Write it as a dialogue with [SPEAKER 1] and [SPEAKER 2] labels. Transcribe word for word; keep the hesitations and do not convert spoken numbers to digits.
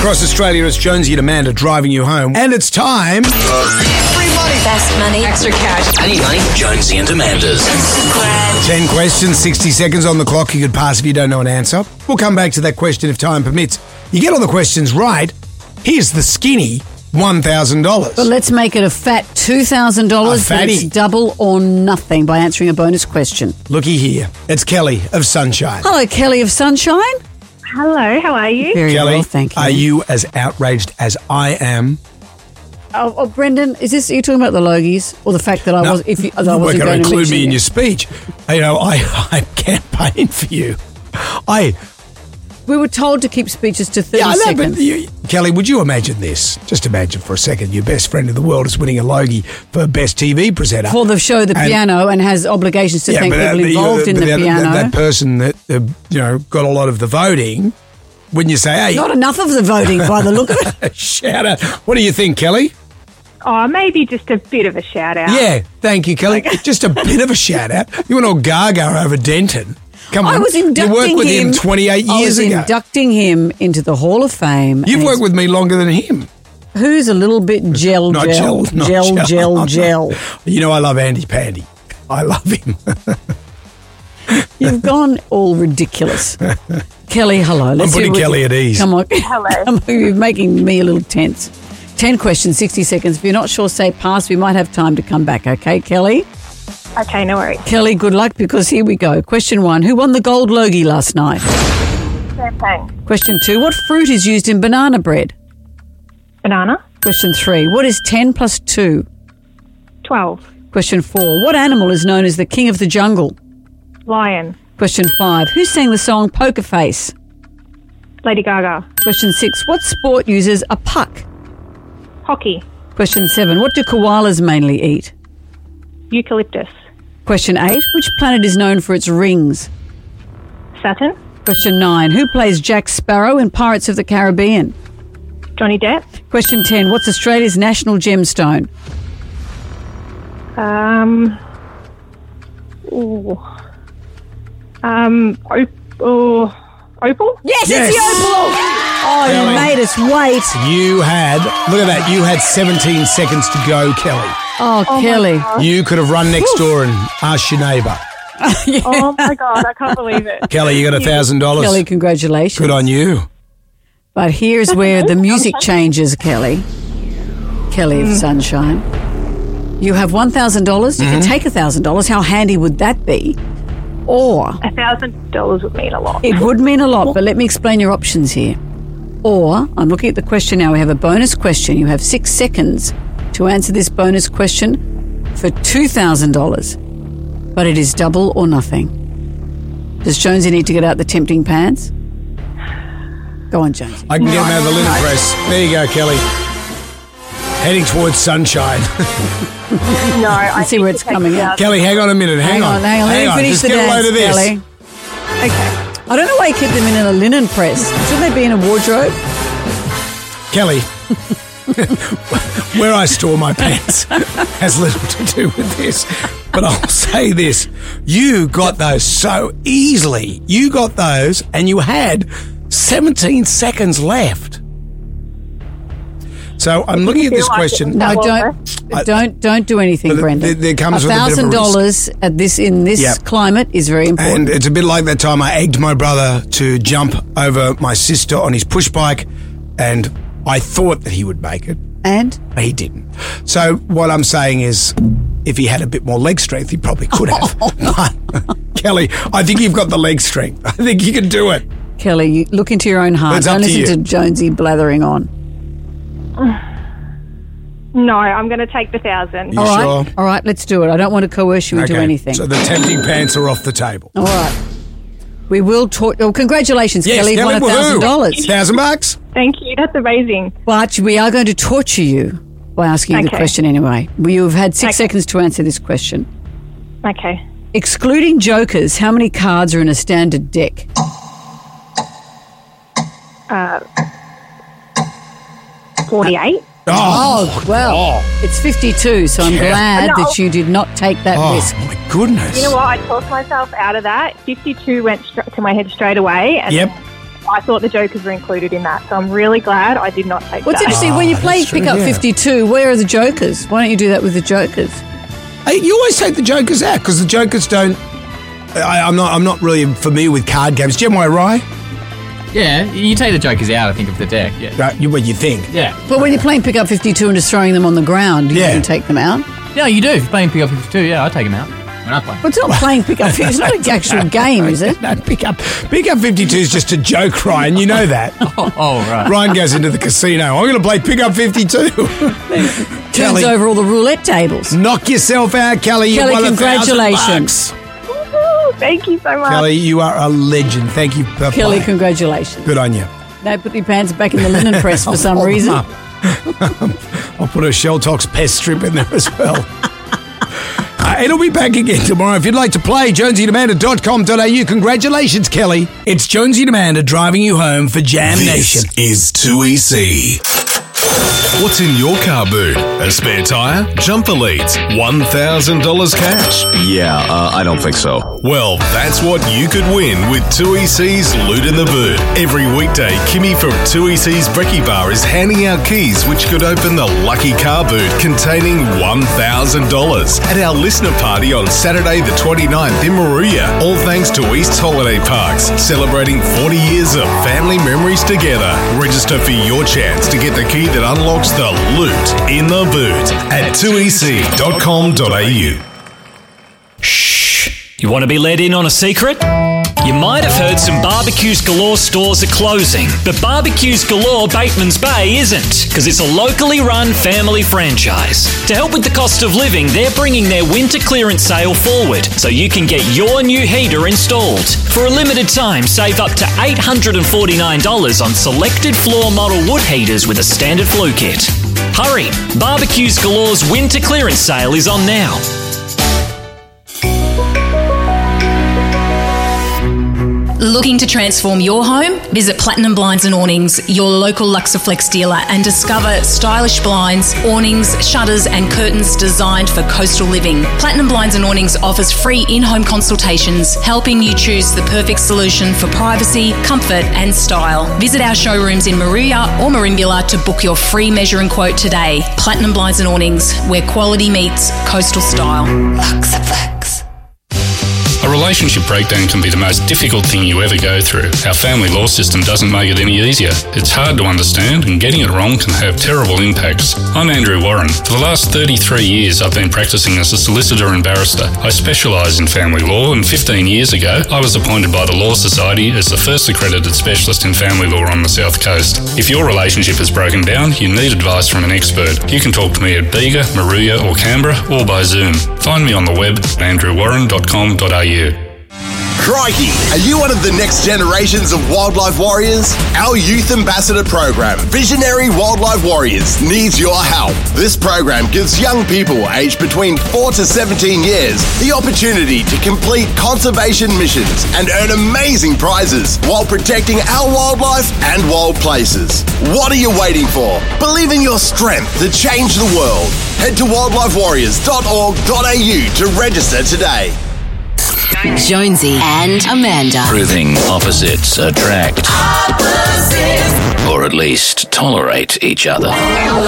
[SPEAKER 1] Across Australia, it's Jonesy and Amanda driving you home. And it's time.
[SPEAKER 2] Free money. Best money. Extra cash.
[SPEAKER 3] Any money. Jonesy and Amanda's.
[SPEAKER 2] Instagram.
[SPEAKER 1] ten questions, sixty seconds on the clock. You could pass if you don't know an answer. We'll come back to that question if time permits. You get all the questions right. Here's the skinny one thousand dollars.
[SPEAKER 4] But let's make it a fat two thousand dollars.
[SPEAKER 1] A fatty.
[SPEAKER 4] It's double or nothing by answering a bonus question.
[SPEAKER 1] Looky here. It's Kelly of Sunshine.
[SPEAKER 4] Hello, Kelly of Sunshine.
[SPEAKER 5] Hello, how are you?
[SPEAKER 4] Very
[SPEAKER 1] Kelly,
[SPEAKER 4] well, thank you.
[SPEAKER 1] are you as outraged as I am?
[SPEAKER 4] Oh, oh, Brendan, is this, are you talking about the Logies or the fact that I
[SPEAKER 1] No,
[SPEAKER 4] was, if you, that I
[SPEAKER 1] you
[SPEAKER 4] wasn't
[SPEAKER 1] weren't
[SPEAKER 4] going
[SPEAKER 1] to
[SPEAKER 4] to
[SPEAKER 1] include me in
[SPEAKER 4] mention
[SPEAKER 1] your
[SPEAKER 4] it?
[SPEAKER 1] speech. You know, I, I'm campaigning for you. I...
[SPEAKER 4] We were told to keep speeches to thirty
[SPEAKER 1] Yeah, I know,
[SPEAKER 4] seconds.
[SPEAKER 1] but you, Kelly, would you imagine this? Just imagine for a second your best friend in the world is winning a Logie for Best T V Presenter.
[SPEAKER 4] For the show, the
[SPEAKER 1] And-
[SPEAKER 4] piano, and has obligations to
[SPEAKER 1] Yeah,
[SPEAKER 4] thank
[SPEAKER 1] but, uh,
[SPEAKER 4] people
[SPEAKER 1] the-
[SPEAKER 4] involved
[SPEAKER 1] the-
[SPEAKER 4] in the
[SPEAKER 1] that-
[SPEAKER 4] piano.
[SPEAKER 1] That, that person that, uh, you know, got a lot of the voting, wouldn't you say, hey,
[SPEAKER 4] Not enough of the voting by the look of it.
[SPEAKER 1] shout out. What do you think, Kelly?
[SPEAKER 5] Oh, maybe just a bit of a shout out.
[SPEAKER 1] Yeah, thank you, Kelly. Just a bit of a shout out. You went all gaga over Denton. Come on.
[SPEAKER 4] I was inducting
[SPEAKER 1] You worked with him,
[SPEAKER 4] him
[SPEAKER 1] twenty-eight
[SPEAKER 4] I
[SPEAKER 1] years
[SPEAKER 4] was
[SPEAKER 1] ago.
[SPEAKER 4] inducting him into the Hall of Fame.
[SPEAKER 1] You've
[SPEAKER 4] and
[SPEAKER 1] worked with me longer than him.
[SPEAKER 4] who's a little bit gel,
[SPEAKER 1] Not
[SPEAKER 4] gel,
[SPEAKER 1] gel, not
[SPEAKER 4] gel,
[SPEAKER 1] gel.
[SPEAKER 4] gel, gel.
[SPEAKER 1] You know I love Andy Pandy. I love him.
[SPEAKER 4] You've gone all ridiculous. Kelly, hello. Let's
[SPEAKER 1] I'm putting
[SPEAKER 4] see what-
[SPEAKER 1] Kelly at ease.
[SPEAKER 4] Come on.
[SPEAKER 5] Hello.
[SPEAKER 4] Come on, you're making me a little tense. Ten questions, sixty seconds. If you're not sure, say pass. We might have time to come back, okay, Kelly?
[SPEAKER 5] Okay, no worries.
[SPEAKER 4] Kelly, good luck because here we go. Question one. Who won the gold Logie last night?
[SPEAKER 5] Champagne.
[SPEAKER 4] Question two. What fruit is used in banana bread?
[SPEAKER 5] Banana.
[SPEAKER 4] Question three. What is ten plus two?
[SPEAKER 5] twelve.
[SPEAKER 4] Question four. What animal is known as the king of the jungle?
[SPEAKER 5] Lion.
[SPEAKER 4] Question five. Who sang the song Poker Face?
[SPEAKER 5] Lady Gaga.
[SPEAKER 4] Question six. What sport uses a puck?
[SPEAKER 5] Hockey.
[SPEAKER 4] Question seven. What do koalas mainly eat?
[SPEAKER 5] Eucalyptus.
[SPEAKER 4] Question eight. Which planet is known for its rings?
[SPEAKER 5] Saturn.
[SPEAKER 4] Question nine. Who plays Jack Sparrow in Pirates of the Caribbean?
[SPEAKER 5] Johnny Depp.
[SPEAKER 4] Question ten. What's Australia's national gemstone?
[SPEAKER 5] Um. Ooh. Um. Op- oh, opal.
[SPEAKER 4] Yes,
[SPEAKER 1] Yes.
[SPEAKER 4] it's the opal. Oh,
[SPEAKER 1] Kelly.
[SPEAKER 4] you made us wait.
[SPEAKER 1] You had, look at that, you had seventeen seconds to go, Kelly.
[SPEAKER 4] Oh,
[SPEAKER 5] Oh my
[SPEAKER 4] Kelly.
[SPEAKER 5] God.
[SPEAKER 1] You could have run next door and asked your neighbour.
[SPEAKER 5] Oh my God, I can't believe it.
[SPEAKER 1] Kelly, you got a thousand dollars.
[SPEAKER 4] Kelly, congratulations.
[SPEAKER 1] Good on you.
[SPEAKER 4] But here's where the music changes, Kelly. Kelly
[SPEAKER 5] Mm.
[SPEAKER 4] of Sunshine. You have one thousand dollars. You
[SPEAKER 1] Mm-hmm.
[SPEAKER 4] can take one thousand dollars. How handy would that be? Or
[SPEAKER 5] A thousand dollars would mean a lot.
[SPEAKER 4] it would mean a lot, but let me explain your options here. Or, I'm looking at the question now. We have a bonus question. You have six seconds to answer this bonus question for two thousand dollars. But it is double or nothing. Does Jonesy need to get out the tempting pants? Go on, Jonesy.
[SPEAKER 1] I can get him out of the linen press. There you go, Kelly. Heading towards sunshine.
[SPEAKER 5] No, I
[SPEAKER 4] Let's see where it's coming out.
[SPEAKER 1] Kelly, hang on a minute. Hang,
[SPEAKER 4] Hang on, hang on. Let me finish
[SPEAKER 1] Just
[SPEAKER 4] the
[SPEAKER 1] get a load
[SPEAKER 4] dance,
[SPEAKER 1] of this.
[SPEAKER 4] Kelly.
[SPEAKER 5] Okay.
[SPEAKER 4] I don't know why you keep them in a linen press. Should they be in a wardrobe?
[SPEAKER 1] Kelly, where I store my pants has little to do with this. But I'll say this. You got those so easily. You got those and you had seventeen seconds left. So I'm looking at this
[SPEAKER 5] feel like
[SPEAKER 1] question.
[SPEAKER 5] it was
[SPEAKER 4] No,
[SPEAKER 5] That
[SPEAKER 4] don't,
[SPEAKER 1] I-
[SPEAKER 4] don't, don't do anything,
[SPEAKER 1] But
[SPEAKER 4] Brendan.
[SPEAKER 1] there- there comes
[SPEAKER 4] a
[SPEAKER 1] with a bit of a
[SPEAKER 4] thousand dollars at this in this
[SPEAKER 1] Yep.
[SPEAKER 4] climate is very important.
[SPEAKER 1] And it's a bit like that time I egged my brother to jump over my sister on his push bike, and I thought that he would make it.
[SPEAKER 4] And
[SPEAKER 1] He didn't. So what I'm saying is, if he had a bit more leg strength, he probably could have. But, Kelly, I think you've got the leg strength. I think you can do it.
[SPEAKER 4] Kelly, you look into your own heart.
[SPEAKER 1] It's up
[SPEAKER 4] Don't
[SPEAKER 1] to
[SPEAKER 4] listen
[SPEAKER 1] you.
[SPEAKER 4] to Jonesy blathering on.
[SPEAKER 5] No, I'm going to take the thousand.
[SPEAKER 1] You
[SPEAKER 4] All right,
[SPEAKER 1] sure?
[SPEAKER 4] all right, let's do it. I don't want to coerce you into
[SPEAKER 1] Okay.
[SPEAKER 4] anything.
[SPEAKER 1] So the tempting pants are off the table.
[SPEAKER 4] All right, we will talk. Oh, congratulations,
[SPEAKER 1] Yes,
[SPEAKER 4] Kelly!
[SPEAKER 1] Kelly,
[SPEAKER 4] Won a thousand
[SPEAKER 1] woohoo.
[SPEAKER 4] dollars.
[SPEAKER 1] Thousand bucks?
[SPEAKER 5] Thank you. That's amazing.
[SPEAKER 4] But we are going to torture you by asking you the
[SPEAKER 5] Okay.
[SPEAKER 4] question anyway. You have had six
[SPEAKER 5] Okay.
[SPEAKER 4] seconds to answer this question.
[SPEAKER 5] Okay.
[SPEAKER 4] Excluding jokers, how many cards are in a standard deck?
[SPEAKER 5] forty-eight.
[SPEAKER 1] Oh,
[SPEAKER 4] Oh, well, it's fifty-two, so I'm
[SPEAKER 1] Yeah.
[SPEAKER 4] glad
[SPEAKER 5] No.
[SPEAKER 4] that you did not take that
[SPEAKER 1] oh
[SPEAKER 4] risk.
[SPEAKER 1] my goodness.
[SPEAKER 5] You know what? I talked myself out of that. fifty-two went str- to my head straight away. And
[SPEAKER 1] Yep.
[SPEAKER 5] I thought the jokers were included in that, so I'm really glad I did not take
[SPEAKER 4] What's
[SPEAKER 5] that.
[SPEAKER 4] interesting, when you
[SPEAKER 1] Ah,
[SPEAKER 4] play
[SPEAKER 1] that's true,
[SPEAKER 4] Pick Up
[SPEAKER 1] yeah.
[SPEAKER 4] fifty-two, where are the jokers? Why don't you do that with the jokers?
[SPEAKER 1] Hey, you always take the jokers out because the jokers don't. I, I'm not. I'm not really familiar with card games. Jim, am I right?
[SPEAKER 6] Yeah, you take the jokers out, I think, of the deck. Yeah.
[SPEAKER 1] Right, you, what you think?
[SPEAKER 6] Yeah.
[SPEAKER 4] But when you're playing Pick Up fifty-two and just throwing them on the ground, you
[SPEAKER 1] Yeah.
[SPEAKER 4] can take them out.
[SPEAKER 6] No, you do. If you're playing Pick Up fifty-two, yeah, I take them out when I play.
[SPEAKER 4] But it's not playing Pick Up fifty-two. It's not an actual game, is it?
[SPEAKER 1] No, pick up. Pick up fifty-two is just a joke, Ryan. You know that.
[SPEAKER 6] Oh, oh right.
[SPEAKER 1] Ryan goes into the casino. I'm going to play pick up fifty-two.
[SPEAKER 4] Turns
[SPEAKER 1] Kelly,
[SPEAKER 4] over all the roulette tables.
[SPEAKER 1] knock yourself out, Kelly. You
[SPEAKER 4] Kelly,
[SPEAKER 1] won a
[SPEAKER 4] congratulations.
[SPEAKER 1] thousand bucks.
[SPEAKER 5] Woohoo, thank you so much.
[SPEAKER 1] Kelly, you are a legend. Thank you for
[SPEAKER 4] Kelly,
[SPEAKER 1] playing.
[SPEAKER 4] congratulations.
[SPEAKER 1] Good on you.
[SPEAKER 4] No, put your pants back in the linen press for
[SPEAKER 1] I'll
[SPEAKER 4] some
[SPEAKER 1] fold them
[SPEAKER 4] reason.
[SPEAKER 1] up. I'll put a Shell Tox pest strip in there as well. Uh, it'll be back again tomorrow. If you'd like to play, jonesy and amanda dot com dot a u. Congratulations, Kelly. It's Jonesy and Amanda driving you home for Jam Nation.
[SPEAKER 3] This is two E C. What's in your car boot? A spare tyre? Jumper leads? one thousand dollars cash?
[SPEAKER 7] Yeah, uh, I don't think so.
[SPEAKER 3] Well, that's what you could win with two E C's Loot in the Boot. Every weekday, Kimmy from two E C's Brekkie Bar is handing out keys which could open the lucky car boot containing one thousand dollars at our listener party on Saturday the twenty-ninth in Maruya. All thanks to East Holiday Parks, celebrating forty years of family memories together. Register for your chance to get the key that unlocks the loot in the boot at two e c dot com dot a u.
[SPEAKER 8] Shh. You want to be let in on a secret? You might have heard some Barbecues Galore stores are closing, but Barbecues Galore Bateman's Bay isn't, because it's a locally run family franchise. To help with the cost of living, they're bringing their winter clearance sale forward, so you can get your new heater installed. For a limited time, save up to eight hundred forty-nine dollars on selected floor model wood heaters with a standard flue kit. Hurry! Barbecues Galore's winter clearance sale is on now.
[SPEAKER 9] Looking to transform your home? Visit Platinum Blinds and Awnings, your local Luxaflex dealer, and discover stylish blinds, awnings, shutters, and curtains designed for coastal living. Platinum Blinds and Awnings offers free in-home consultations, helping you choose the perfect solution for privacy, comfort, and style. Visit our showrooms in Maruya or Marimbula to book your free measure and quote today. Platinum Blinds and Awnings, where quality meets coastal style. Luxaflex.
[SPEAKER 10] A relationship breakdown can be the most difficult thing you ever go through. Our family law system doesn't make it any easier. It's hard to understand, and getting it wrong can have terrible impacts. I'm Andrew Warren. For the last thirty-three years, I've been practicing as a solicitor and barrister. I specialise in family law, and fifteen years ago, I was appointed by the Law Society as the first accredited specialist in family law on the South Coast. If your relationship is broken down, you need advice from an expert. You can talk to me at Bega, Maruya or Canberra, or by Zoom. Find me on the web at andrew warren dot com dot a u.
[SPEAKER 11] Crikey! Are you one of the next generations of wildlife warriors? Our Youth Ambassador program, Visionary Wildlife Warriors, needs your help. This program gives young people aged between four to seventeen years the opportunity to complete conservation missions and earn amazing prizes while protecting our wildlife and wild places. What are you waiting for? Believe in your strength to change the world. Head to wildlife warriors dot org dot a u to register today.
[SPEAKER 2] Jonesy and Amanda.
[SPEAKER 3] Proving opposites attract. Opposites. Or at least tolerate each other.